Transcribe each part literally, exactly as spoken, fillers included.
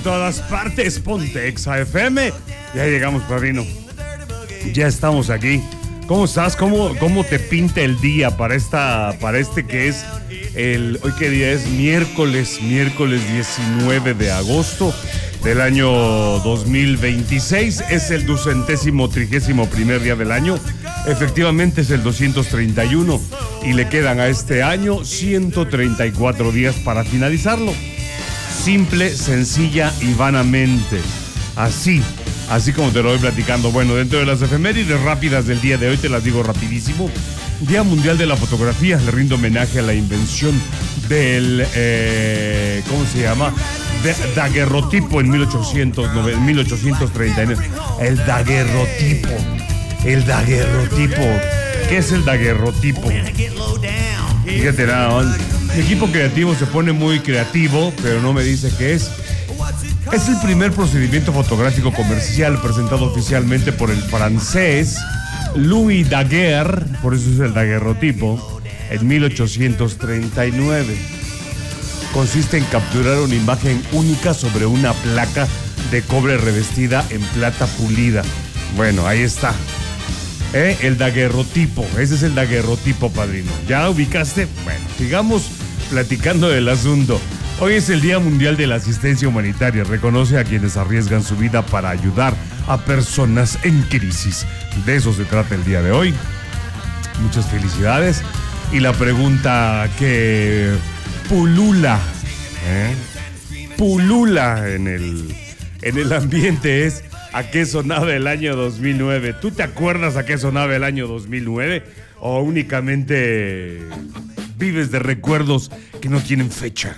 todas partes. Ponte Exa F M. Ya llegamos, padrino. Ya estamos aquí. ¿Cómo estás? ¿Cómo, cómo te pinta el día para esta, para este que es el, hoy qué día es? Miércoles, miércoles diecinueve de agosto del año dos mil veintiséis. Es el ducentésimo trigésimo primer día del año. Efectivamente es el doscientos treinta y uno y le quedan a este año ciento treinta y cuatro días para finalizarlo. Simple, sencilla y vanamente. Así, así como te lo voy platicando. Bueno, dentro de las efemérides rápidas del día de hoy, te las digo rapidísimo. Día Mundial de la Fotografía. Le rindo homenaje a la invención del, eh, ¿cómo se llama? De, daguerrotipo en mil ochocientos treinta y nueve. El daguerrotipo. El daguerrotipo. ¿Qué es el daguerrotipo? Fíjate nada más. Mi equipo creativo se pone muy creativo, pero no me dice qué es. Es el primer procedimiento fotográfico comercial presentado oficialmente por el francés Louis Daguerre, por eso es el daguerrotipo, en mil ochocientos treinta y nueve. Consiste en capturar una imagen única sobre una placa de cobre revestida en plata pulida. Bueno, ahí está. ¿Eh? El daguerrotipo, ese es el daguerrotipo, padrino. ¿Ya ubicaste? Bueno, sigamos platicando del asunto. Hoy es el Día Mundial de la Asistencia Humanitaria. Reconoce a quienes arriesgan su vida para ayudar a personas en crisis. De eso se trata el día de hoy. Muchas felicidades. Y la pregunta que pulula, ¿eh? pulula en el, en el ambiente es: ¿a qué sonaba el año dos mil nueve? ¿Tú te acuerdas a qué sonaba el año dos mil nueve? ¿O únicamente vives de recuerdos que no tienen fecha?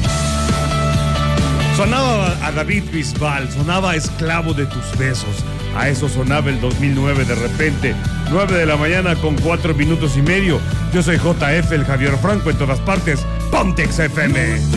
Sonaba a David Bisbal, sonaba Esclavo de tus besos. A eso sonaba el dos mil nueve de repente. nueve de la mañana con cuatro minutos y medio. Yo soy J F, el Javier Franco, en todas partes. Ponte Exa F M.